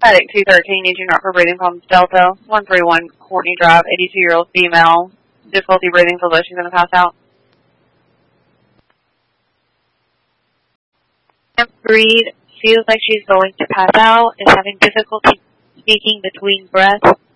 Attic 213, need you not for breathing problems, Delta. 131 Courtney Drive, 82-year-old female. Difficulty breathing, feels like she's going to pass out. Breed, feels like she's going to pass out, is having difficulty speaking between breaths.